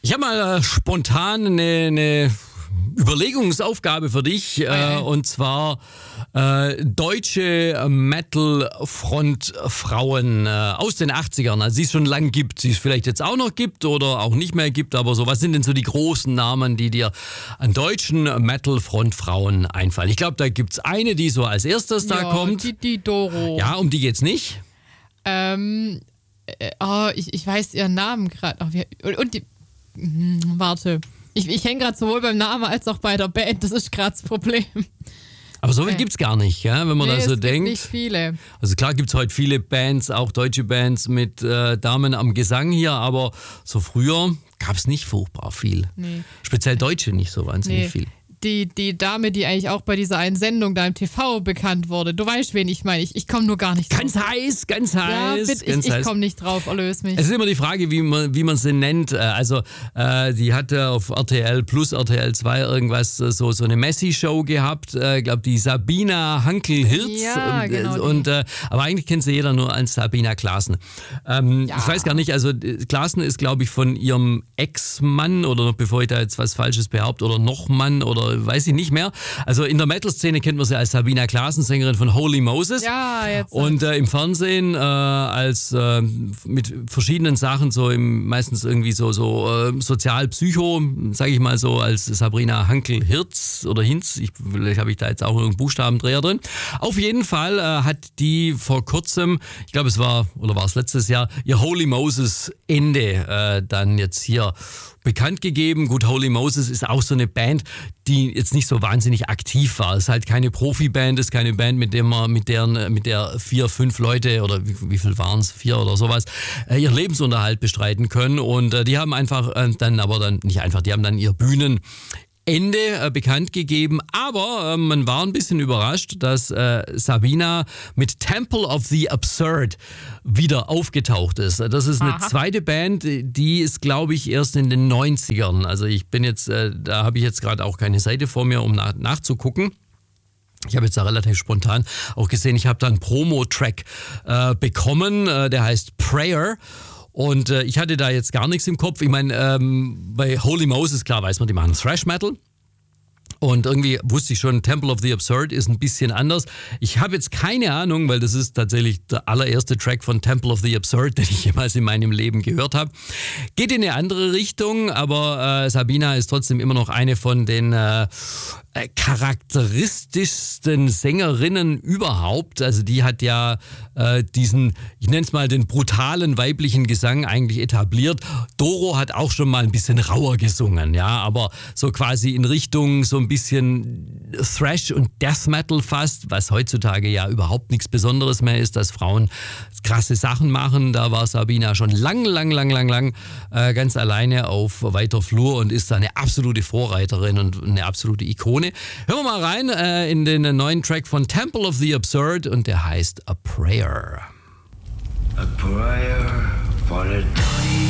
Ich habe mal spontan eine Überlegungsaufgabe für dich, und zwar deutsche Metal-Frontfrauen aus den 80ern, also die es schon lange gibt, die es vielleicht jetzt auch noch gibt oder auch nicht mehr gibt, aber so, was sind denn so die großen Namen, die dir an deutschen Metal-Frontfrauen einfallen? Ich glaube, da gibt's eine, die so als erstes da kommt. Die Doro. Ja, um die geht's nicht. Ich weiß ihren Namen gerade. Und die, warte. Ich hänge gerade sowohl beim Namen als auch bei der Band. Das ist gerade das Problem. Aber so viel gibt's gar nicht, ja, wenn man da so denkt. Nicht viele. Also klar gibt's heute viele Bands, auch deutsche Bands mit Damen am Gesang hier, aber so früher gab's nicht furchtbar viel. Nee. Speziell Deutsche nicht so wahnsinnig viel. Die Dame, die eigentlich auch bei dieser einen Sendung da im TV bekannt wurde. Du weißt, wen ich meine. Ich komme nur gar nicht drauf. Ganz heiß. Ja, bitte, ich komme nicht drauf, erlöse mich. Es ist immer die Frage, wie man sie nennt. Also, die hatte auf RTL Plus, RTL 2 irgendwas, so eine Messi-Show gehabt. Ich glaube, die Sabina Hankel-Hirz. Ja, genau. Aber eigentlich kennt sie jeder nur als Sabina Klaassen. Ich weiß gar nicht, also Klaassen ist, glaube ich, von ihrem Ex-Mann oder noch bevor ich da jetzt was Falsches behaupte oder noch Mann oder weiß ich nicht mehr. Also in der Metal-Szene kennt man sie als Sabina Klaassen, Sängerin von Holy Moses. Ja, jetzt. Und im Fernsehen als mit verschiedenen Sachen, so meistens irgendwie so Sozial-Psycho, sage ich mal so, als Sabrina Hankel-Hirz oder Hinz. Vielleicht habe ich da jetzt auch einen Buchstabendreher drin. Auf jeden Fall hat die vor kurzem, ich glaube es war es letztes Jahr, ihr Holy Moses Ende dann jetzt hier bekannt gegeben. Gut, Holy Moses ist auch so eine Band, die jetzt nicht so wahnsinnig aktiv war. Es ist halt keine Profiband, es ist keine Band, mit der 4, 5 Leute oder wie viel waren es, 4 oder sowas, ihren Lebensunterhalt bestreiten können. Und die haben die haben dann ihr Bühnenende bekannt gegeben, aber man war ein bisschen überrascht, dass Sabina mit Temple of the Absurd wieder aufgetaucht ist. Das ist eine zweite Band, die ist, glaube ich, erst in den 90ern. Also ich bin jetzt, da habe ich jetzt gerade auch keine Seite vor mir, um nachzugucken. Ich habe jetzt da relativ spontan auch gesehen, ich habe da einen Promo-Track bekommen, der heißt Prayer. Und ich hatte da jetzt gar nichts im Kopf. Ich meine, bei Holy Moses, klar weiß man, die machen Thrash Metal. Und irgendwie wusste ich schon, Temple of the Absurd ist ein bisschen anders. Ich habe jetzt keine Ahnung, weil das ist tatsächlich der allererste Track von Temple of the Absurd, den ich jemals in meinem Leben gehört habe. Geht in eine andere Richtung, aber Sabina ist trotzdem immer noch eine von den charakteristischsten Sängerinnen überhaupt. Also die hat ja diesen, ich nenne es mal den brutalen weiblichen Gesang eigentlich etabliert. Doro hat auch schon mal ein bisschen rauer gesungen, ja, aber so quasi in Richtung so ein bisschen Thrash und Death Metal fast, was heutzutage ja überhaupt nichts Besonderes mehr ist, dass Frauen krasse Sachen machen. Da war Sabina schon lang ganz alleine auf weiter Flur und ist da eine absolute Vorreiterin und eine absolute Ikone. Hören wir mal rein in den neuen Track von Temple of the Absurd und der heißt A Prayer. A prayer for the dying.